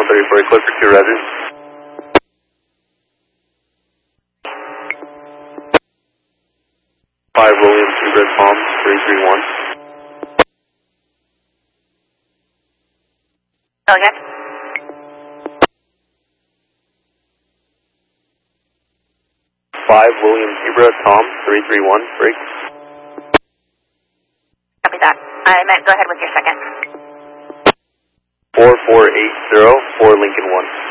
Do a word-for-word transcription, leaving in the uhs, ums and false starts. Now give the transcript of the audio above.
thirty-four, clear for two, roger. five William, Zebra, Tom, three three one. Go again. five William, Zebra, Tom, three three one, break. Copy that. I meant go ahead with your second. four four eight zero, four Lincoln one.